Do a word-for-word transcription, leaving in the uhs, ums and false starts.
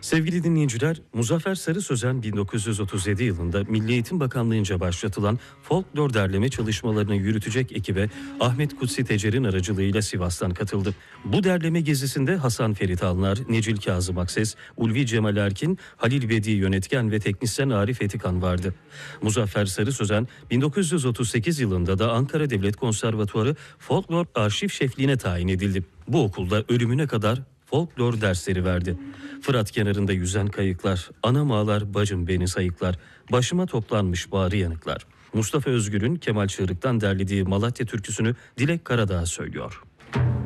Sevgili dinleyiciler, Muzaffer Sarı Sözen bin dokuz yüz otuz yedi yılında Milli Eğitim Bakanlığı'nca başlatılan folklor derleme çalışmalarını yürütecek ekibe Ahmet Kutsi Tecer'in aracılığıyla Sivas'tan katıldı. Bu derleme gezisinde Hasan Ferit Alnar, Necil Kazım Akses, Ulvi Cemal Erkin, Halil Vedi Yönetken ve teknisyen Arif Etikan vardı. Muzaffer Sarı Sözen bin dokuz yüz otuz sekiz yılında da Ankara Devlet Konservatuarı Folklor Arşiv Şefliğine tayin edildi. Bu okulda ölümüne kadar folklor dersleri verdi. Fırat kenarında yüzen kayıklar, anam ağlar bacım beni sayıklar, başıma toplanmış bağrı yanıklar. Mustafa Özgür'ün Kemal Çığırık'tan derlediği Malatya türküsünü Dilek Karadağ söylüyor.